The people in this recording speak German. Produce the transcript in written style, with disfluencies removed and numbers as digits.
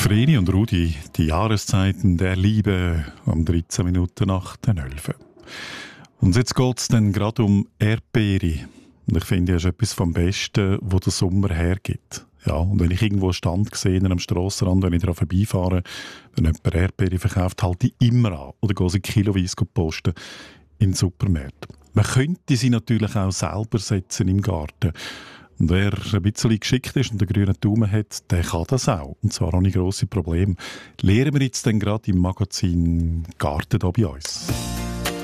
Vreni und Rudi, die Jahreszeiten der Liebe, um 13 Minuten nach den 11. Und jetzt geht es dann gerade um Erdbeere. Und ich finde, das ist etwas vom Besten, was der Sommer hergibt. Ja, und wenn ich irgendwo einen Stand sehe am Strassenrand, wenn ich daran vorbeifahre, wenn jemand Erdbeere verkauft, halte ich immer an. Oder gehe sie kiloweise posten in den Supermärkten. Man könnte sie natürlich auch selber setzen im Garten. Und wer ein bisschen geschickt ist und einen grünen Daumen hat, der kann das auch. Und zwar ohne grosse Probleme. Lernen wir jetzt dann gerade im Magazin Garten hier bei uns.